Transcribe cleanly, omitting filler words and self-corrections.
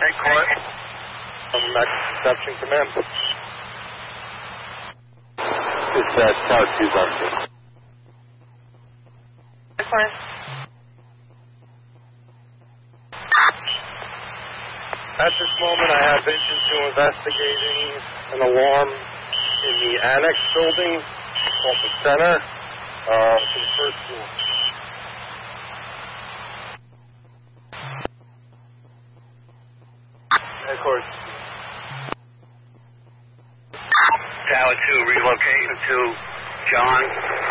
Court. Reception Command. It's Tower 2's on scene. At this moment, I have vision to investigating an alarm in the annex building off the center to the first floor. Of course. Tower 2, relocating to John.